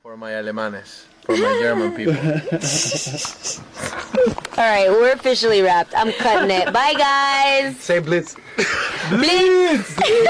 For my alemanes, for my German people. All right, we're officially wrapped. I'm cutting it. Bye, guys. Say Blitz. Blitz.